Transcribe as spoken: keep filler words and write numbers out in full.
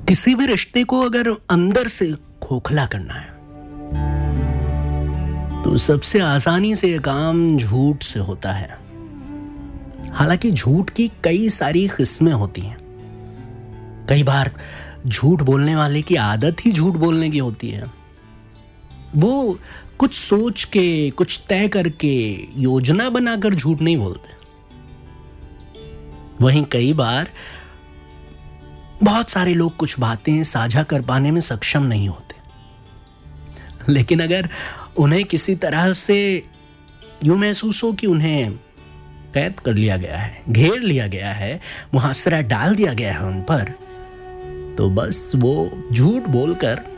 किसी भी रिश्ते को अगर अंदर से खोखला करना है तो सबसे आसानी से ये काम झूठ से होता है। हालांकि झूठ की कई सारी किस्में होती हैं। कई बार झूठ बोलने वाले की आदत ही झूठ बोलने की होती है। वो कुछ सोच के, कुछ तय करके, योजना बनाकर झूठ नहीं बोलते। वहीं कई बार बहुत सारे लोग कुछ बातें साझा कर पाने में सक्षम नहीं होते, लेकिन अगर उन्हें किसी तरह से यूं महसूस हो कि उन्हें कैद कर लिया गया है, घेर लिया गया है, मुहासरा डाल दिया गया है उन पर, तो बस वो झूठ बोलकर